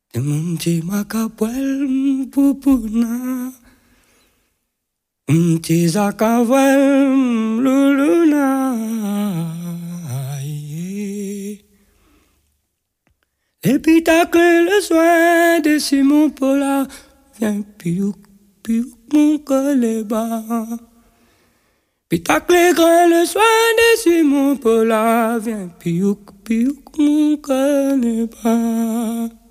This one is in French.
Mti makapwel mpupuna, mti zakawel luluna. L'épitacle, le soin de Simon Paula, viens piouk, piouk, mon coléba. Pitacle grand, le soin de Simon Paula, viens piouk, piouk, mon coléba.